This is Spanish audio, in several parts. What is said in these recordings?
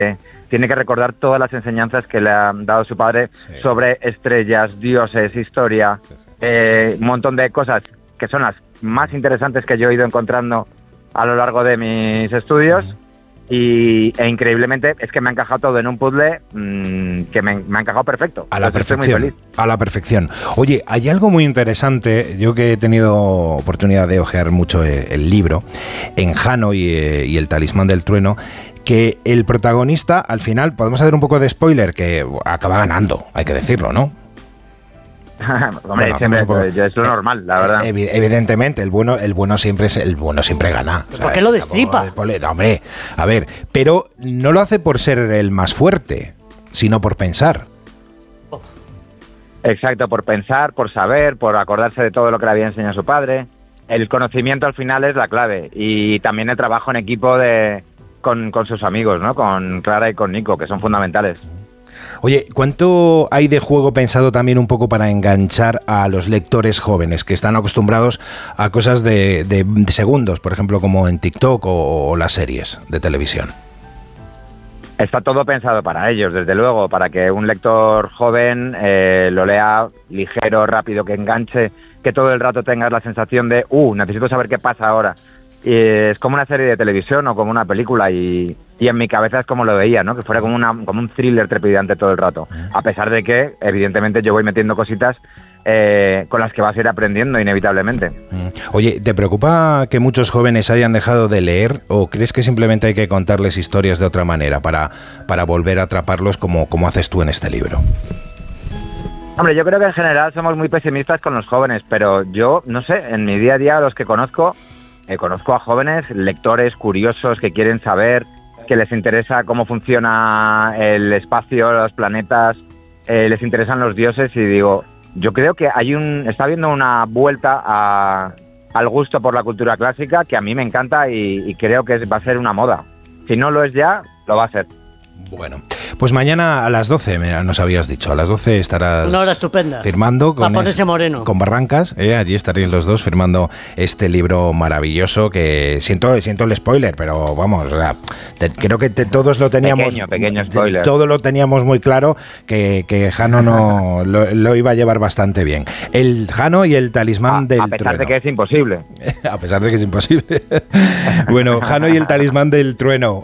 tiene que recordar todas las enseñanzas que le ha dado su padre sobre estrellas, dioses, historia, un montón de cosas que son las más interesantes que yo he ido encontrando a lo largo de mis estudios. E increíblemente es que me ha encajado todo en un puzzle que me ha encajado perfecto. A la perfección, estoy muy feliz. a la perfección. Oye, hay algo muy interesante, yo que he tenido oportunidad de ojear mucho el libro, en Jano y el talismán del trueno, que el protagonista, al final, podemos hacer un poco de spoiler, que acaba ganando, hay que decirlo, ¿no? Hombre, bueno, es lo normal, la verdad. Evidentemente, el bueno siempre gana. ¿Por qué lo destripa? Hombre, a ver, pero no lo hace por ser el más fuerte, sino por pensar. Exacto, por pensar, por saber, por acordarse de todo lo que le había enseñado su padre. El conocimiento al final es la clave, y también el trabajo en equipo con sus amigos, ¿no? Con Clara y con Nico, que son fundamentales. Oye, ¿cuánto hay de juego pensado también un poco para enganchar a los lectores jóvenes que están acostumbrados a cosas de segundos, por ejemplo, como en TikTok o las series de televisión? Está todo pensado para ellos, desde luego, para que un lector joven lo lea ligero, rápido, que enganche, que todo el rato tengas la sensación de necesito saber qué pasa ahora. Y es como una serie de televisión o como una película, y en mi cabeza es como lo veía, ¿no? Que fuera como un thriller trepidante todo el rato, a pesar de que evidentemente yo voy metiendo cositas con las que vas a ir aprendiendo inevitablemente. Oye, ¿te preocupa que muchos jóvenes hayan dejado de leer, o crees que simplemente hay que contarles historias de otra manera para volver a atraparlos como haces tú en este libro? Hombre, yo creo que en general somos muy pesimistas con los jóvenes, pero yo, no sé, en mi día a día, los que conozco a jóvenes lectores curiosos que quieren saber, que les interesa cómo funciona el espacio, los planetas, les interesan los dioses, y digo, yo creo que está habiendo una vuelta al gusto por la cultura clásica que a mí me encanta, y creo que va a ser una moda. Si no lo es ya, lo va a ser. Bueno, pues mañana a las 12, nos habías dicho, a las 12 estarás una hora estupenda firmando con Barrancas, allí estaréis los dos firmando este libro maravilloso que siento el spoiler, pero vamos, o sea, creo que todos lo teníamos, pequeño spoiler. Todo lo teníamos muy claro que Jano no lo iba a llevar bastante bien. El Jano y el talismán del trueno. A pesar de que es imposible. A pesar de que es imposible. Bueno, Jano y el talismán del trueno.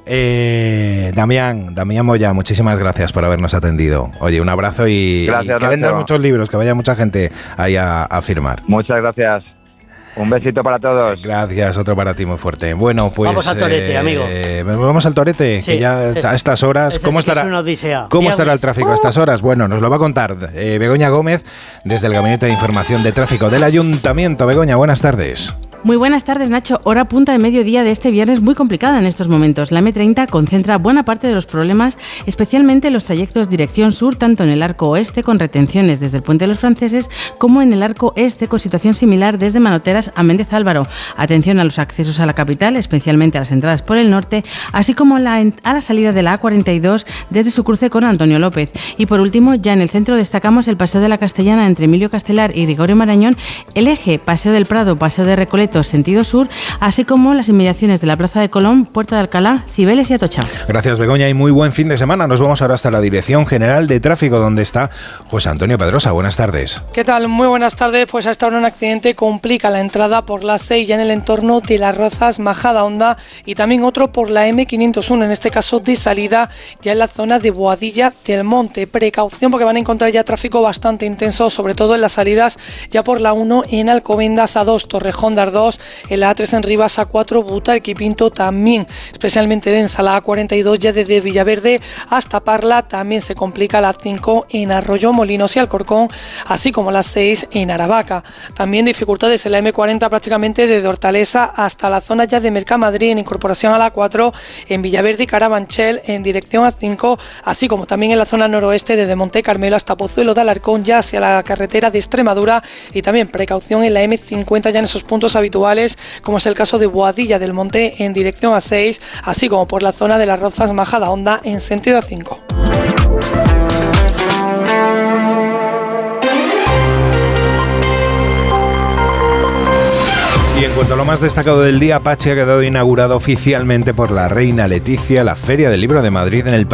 Damián Moya, muchísimas gracias por habernos atendido. Oye, un abrazo y que vendas muchos libros, que vaya mucha gente ahí a firmar. Muchas gracias. Un besito para todos. Gracias, otro para ti muy fuerte. Bueno, pues vamos al torete, amigo. Vamos al torete, sí, que ya a estas horas, ¿cómo estará el tráfico a estas horas? Bueno, nos lo va a contar Begoña Gómez desde el Gabinete de Información de Tráfico del Ayuntamiento. Begoña, buenas tardes. Muy buenas tardes, Nacho. Hora punta de mediodía de este viernes muy complicada en estos momentos. La M30 concentra buena parte de los problemas, especialmente los trayectos dirección sur, tanto en el arco oeste con retenciones desde el Puente de los Franceses, como en el arco este con situación similar desde Manoteras a Méndez Álvaro. Atención a los accesos a la capital, especialmente a las entradas por el norte, así como a la salida de la A42 desde su cruce con Antonio López. Y por último, ya en el centro destacamos el Paseo de la Castellana entre Emilio Castelar y Gregorio Marañón, el eje Paseo del Prado, Paseo de Recoletos sentido sur, así como las inmediaciones de la Plaza de Colón, Puerta de Alcalá, Cibeles y Atocha. Gracias, Begoña, y muy buen fin de semana. Nos vamos ahora hasta la Dirección General de Tráfico, donde está José Antonio Pedrosa. Buenas tardes. ¿Qué tal? Muy buenas tardes. Pues hasta ahora un accidente complica la entrada por la 6 ya en el entorno de Las Rozas, Majadahonda, y también otro por la M501, en este caso de salida ya en la zona de Boadilla del Monte. Precaución porque van a encontrar ya tráfico bastante intenso, sobre todo en las salidas ya por la 1 en Alcobendas, A2 Torrejón de Ardoz, en la A3 en Rivas, A4 Butarque y Pinto también especialmente densa, la A42 ya desde Villaverde hasta Parla. También se complica la 5 en Arroyo Molinos y Alcorcón, así como la 6 en Aravaca. También dificultades en la M40 prácticamente desde Hortaleza hasta la zona ya de Mercamadrid en incorporación a la 4, en Villaverde y Carabanchel en dirección a 5, así como también en la zona noroeste desde Monte Carmelo hasta Pozuelo de Alarcón ya hacia la carretera de Extremadura, y también precaución en la M50 ya en esos puntos habituales, como es el caso de Boadilla del Monte en dirección a 6, así como por la zona de Las Rozas, Majadahonda en sentido a 5. Y en cuanto a lo más destacado del día, Pachi, ha quedado inaugurado oficialmente por la reina Leticia la Feria del Libro de Madrid en el